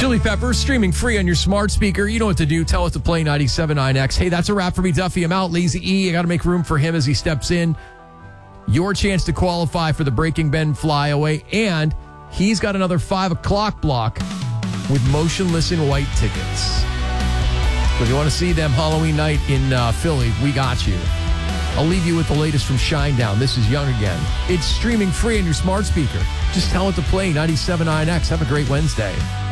Chili Peppers, streaming free on your smart speaker. You know what to do. Tell it to play 97.9X. Hey, that's a wrap for me, Duffy. I'm out. Lazy E, I got to make room for him as he steps in. Your chance to qualify for the Breaking Ben flyaway, and he's got another 5 o'clock block with Motionless in White tickets. So if you want to see them Halloween night in Philly, we got you. I'll leave you with the latest from Shinedown. This is Young Again. It's streaming free on your smart speaker. Just tell it to play 97.9X. Have a great Wednesday.